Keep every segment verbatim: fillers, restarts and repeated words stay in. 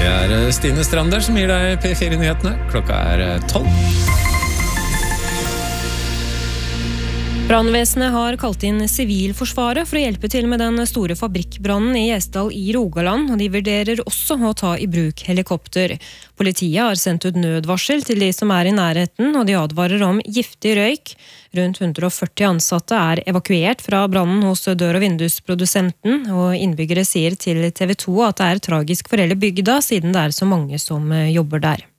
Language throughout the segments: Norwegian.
Det er Stine Strander som gir deg P fire-nyhetene. Klokka er tolv. Brannvesenet har kalt inn sivilforsvaret for å hjelpe til med den store fabrikkbrannen i Gjesdal i Rogaland, og de vurderer også å ta i bruk helikopter. Politiet har sendt ut nødvarsel til de som er i nærheten, og de advarer om giftig røyk. Rundt hundre og førti ansatte er evakuert fra brannen hos dør- og vindusprodusenten, og innbyggere sier til T V to at det er tragisk for hele bygda, siden det er så mange som jobber der.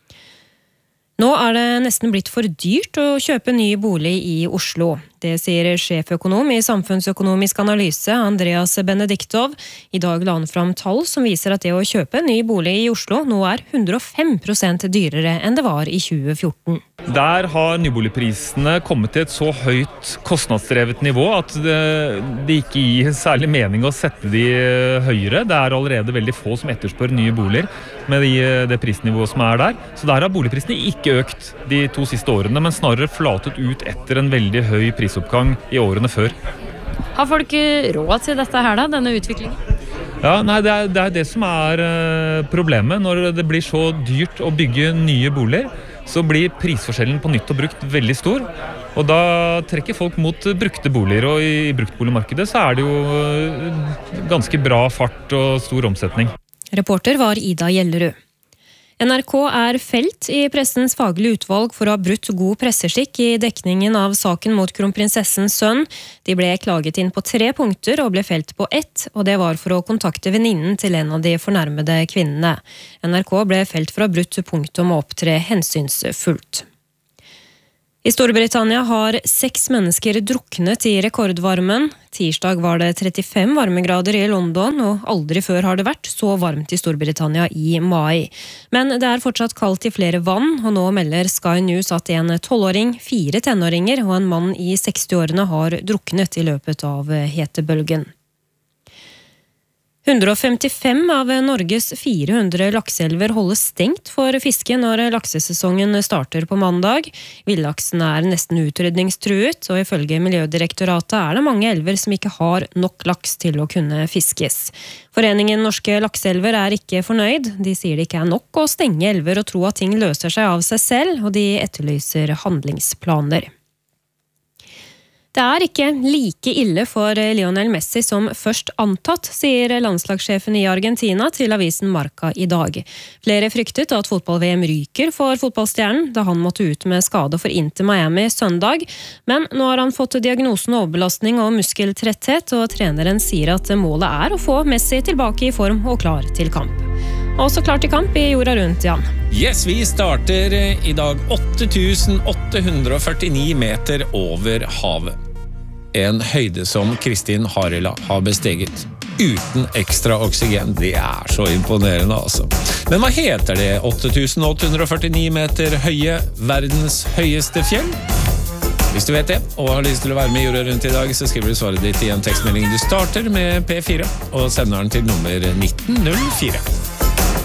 Nå er det nesten blitt for dyrt å kjøpe ny bolig i Oslo. Det sier sjeføkonom i Samfunnsøkonomisk Analyse, Andreas Benediktov. I dag la han fram tall som viser at det å kjøpe en ny bolig i Oslo nå er hundre og fem prosent dyrere enn det var i tjue fjorten. Der har nyboligprisene kommet til et så høyt kostnadsdrevet nivå at det, det ikke gir særlig mening å sette de høyere. Det er allerede veldig få som etterspør nye boliger med de, det prisnivået som er der. Så der har boligprisene ikke økt de to siste årene, men snarere flatet ut etter en veldig høy prisoppgang i årene før. Har folk råd til dette her da, denne utviklingen? Ja, nei, det er, det er det som er uh, problemet. Når det blir så dyrt å bygge nye boliger, så blir prisforskjellen på nytt og brukt veldig stor. Og da trekker folk mot brukte boliger, og i bruktboligmarkedet så er det jo uh, ganske bra fart og stor omsetning. Reporter var Ida Gjellerud. N R K er felt i pressens faglige utvalg for å ha brutt god presseskikk i dekningen av saken mot kronprinsessens sønn. De ble klaget inn på tre punkter og ble felt på ett, og det var for å kontakte venninnen til en av de fornærmede kvinnene. N R K ble felt for å ha brutt punkt om å opptre hensynsfullt. I Storbritannia har seks mennesker druknet i rekordvarmen. Tirsdag var det trettifem varmegrader i London, og aldri før har det vært så varmt i Storbritannia i mai. Men det er fortsatt kaldt i flere vann, og nå melder Sky News at en tolvåring, fire tenåringer og en mann i sekstiårene har druknet i løpet av hetebølgen. hundre og femtifem av Norges fire hundre lakseelver holdes stengt for fiske når laksesesongen starter på mandag. Villaksen er nesten utrydningstruet, og ifølge Miljødirektoratet er det mange elver som ikke har nok laks til å kunne fiskes. Foreningen Norske Lakseelver er ikke fornøyd. De sier det ikke er nok å stenge elver og tro at ting løser seg av seg selv, og de etterlyser handlingsplaner. Det er ikke like ille for Lionel Messi som først antatt, sier landslagssjefen i Argentina til avisen Marca i dag. Flere fryktet at fotball-V M ryker for fotballstjernen, da han måtte ut med skade for Inter Miami søndag. Men nå har han fått diagnosen overbelastning og muskeltretthet, og treneren sier at målet er å få Messi tilbake i form og klar til kamp. Også klar til kamp i jorda rundt, Jan. Yes, vi starter i dag åtte tusen åtte hundre og førtini meter over havet. En høyde som Kristin Harila har besteget uten ekstra oksygen. Det er så imponerende, altså. Men hva heter det åtte tusen åtte hundre og førtini meter høye, verdens høyeste fjell? Hvis du vet det, og har lyst til å være med i jorda rundt i dag, så skriver du svaret ditt i en tekstmelding. Du starter med P fire, og sender den til nummer nitten null fire.